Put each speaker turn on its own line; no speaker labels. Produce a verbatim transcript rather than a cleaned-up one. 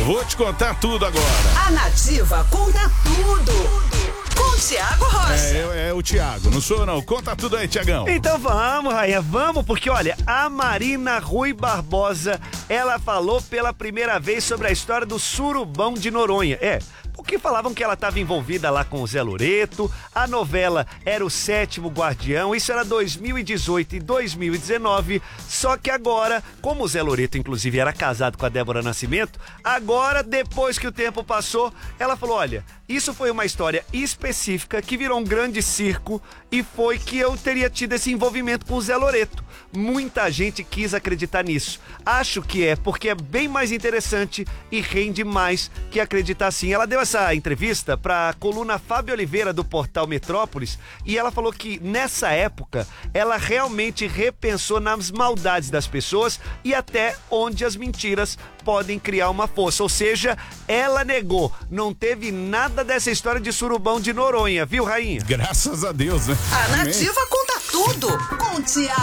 Vou te contar tudo agora.
A Nativa conta tudo. Com o Thiago Rocha.
É, é o Thiago, não sou não. Conta tudo aí, Thiagão.
Então vamos, Rainha, vamos, porque olha, a Marina Rui Barbosa, ela falou pela primeira vez sobre a história do surubão de Noronha. É, porque falavam que ela estava envolvida lá com o Zé Loreto, a novela era o Sétimo Guardião, isso era dois mil e dezoito e dois mil e dezenove, só que agora, como o Zé Loreto inclusive era casado com a Débora Nascimento, agora, depois que o tempo passou, ela falou, olha, isso foi uma história específica que virou um grande circo e foi que eu teria tido esse envolvimento com o Zé Loreto. Muita gente quis acreditar nisso. Acho que é porque é bem mais interessante e rende mais que acreditar sim. Ela deu essa entrevista para a coluna Fábio Oliveira do portal Metrópolis e ela falou que nessa época ela realmente repensou nas maldades das pessoas e até onde as mentiras podem criar uma força. Ou seja, ela negou. Não teve nada dessa história de surubão de Noronha, viu, Rainha?
Graças a Deus, né?
A Nativa conta tudo com o Thiago